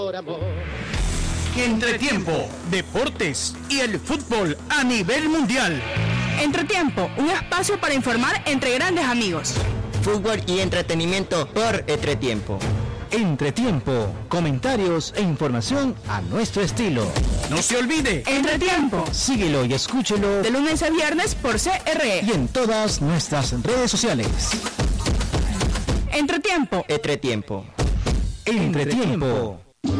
Entretiempo, deportes y el fútbol a nivel mundial. Entretiempo, un espacio para informar entre grandes amigos. Fútbol y entretenimiento por Entretiempo. Entretiempo, comentarios e información a nuestro estilo. No se olvide, Entretiempo. Síguelo y escúchelo De lunes a viernes por CRE. y en todas nuestras redes sociales. Entretiempo. Entretiempo. Entretiempo.